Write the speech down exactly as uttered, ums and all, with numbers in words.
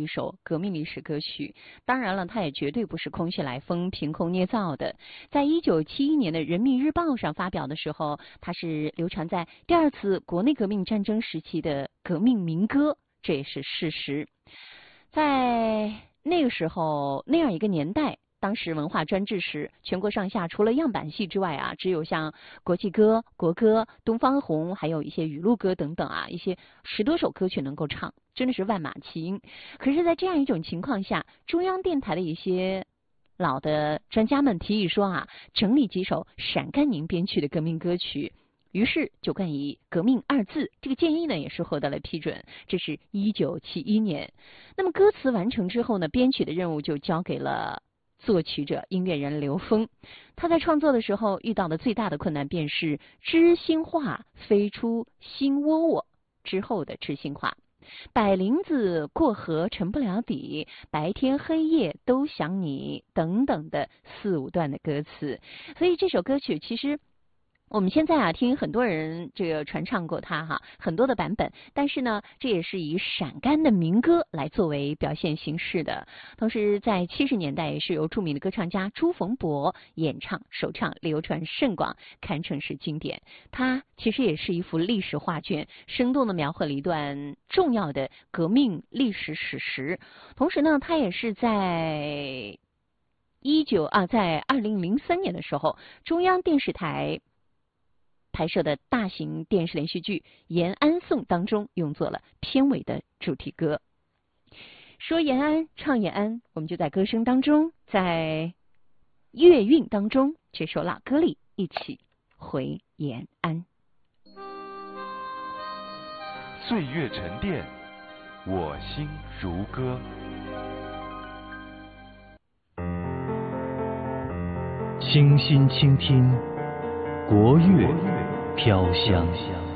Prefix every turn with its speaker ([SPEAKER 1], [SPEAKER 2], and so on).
[SPEAKER 1] 首革命历史歌曲。当然了，它也绝对不是空穴来风、凭空捏造的。在一九七一年的《人民日报》上发表的时候，它是流传在第二次国内革命战争时期的革命民歌，这也是事实。在那个时候，那样一个年代，当时文化专制时，全国上下除了样板戏之外啊，只有像国际歌、国歌、东方红，还有一些语录歌等等啊，一些十多首歌曲能够唱，真的是万马齐喑。可是，在这样一种情况下，中央电台的一些老的专家们提议说啊，整理几首陕甘宁编曲的革命歌曲。于是就冠以革命二字，这个建议呢也是获得了批准。这是一九七一年。那么歌词完成之后呢，编曲的任务就交给了作曲者音乐人刘峰。他在创作的时候遇到的最大的困难便是知心话飞出心窝窝之后的知心话。百灵子过河沉不了底，白天黑夜都想你等等的四五段的歌词。所以这首歌曲其实我们现在啊听很多人这个传唱过它哈，很多的版本，但是呢，这也是以陕甘的民歌来作为表现形式的。同时，在七十年代也是由著名的歌唱家朱逢博演唱、首唱，流传甚广，堪称是经典。它其实也是一幅历史画卷，生动的描绘了一段重要的革命历史史实。同时呢，它也是在一九啊，在二零零三年的时候，中央电视台拍摄的大型电视连续剧《延安颂》当中用作了片尾的主题歌。说延安，唱延安，我们就在歌声当中，在乐韵当中，这首老歌里一起回延安。
[SPEAKER 2] 岁月沉淀，我心如歌。
[SPEAKER 3] 倾心倾听国乐飘香。